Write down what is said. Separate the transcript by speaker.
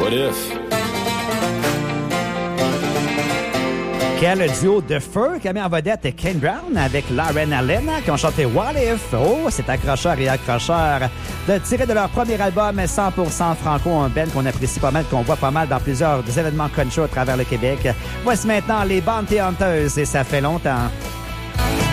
Speaker 1: What if?
Speaker 2: Quel duo de feu qui a mis en vedette Kane Brown avec Lauren Allen qui ont chanté What If? Oh, c'est accrocheur et accrocheur. De tirer de leur premier album 100% franco, un band qu'on apprécie pas mal, qu'on voit pas mal dans plusieurs événements country à travers le Québec. Voici maintenant les Bounty Hunters et ça fait longtemps.